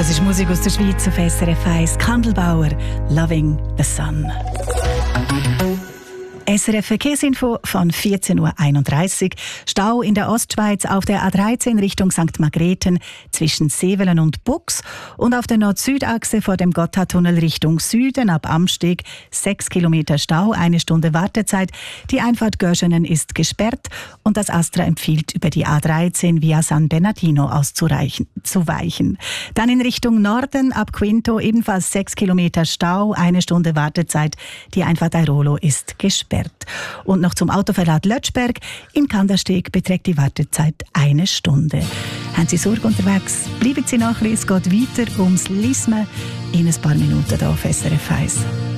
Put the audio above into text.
Das ist Musik aus der Schweiz auf SRF 1. Kandelbauer, Loving the Sun. SRF Verkehrsinfo von 14.31 Uhr. Stau in der Ostschweiz auf der A13 Richtung St. Margrethen zwischen Sevelen und Bux und auf der Nord-Süd-Achse vor dem Gotthardtunnel Richtung Süden ab Amsteg 6 Kilometer Stau, 1 Stunde Wartezeit. Die Einfahrt Görschenen ist gesperrt und das Astra empfiehlt, über die A13 via San Bernardino auszuweichen. Dann in Richtung Norden ab Quinto ebenfalls 6 Kilometer Stau, 1 Stunde Wartezeit. Die Einfahrt Airolo ist gesperrt. Und noch zum Autoverlad Lötschberg. Im Kandersteg beträgt die Wartezeit 1 Stunde. Haben Sie Sorge unterwegs? Bleiben Sie nachher, es geht weiter ums Lismen in ein paar Minuten hier auf SRF 1.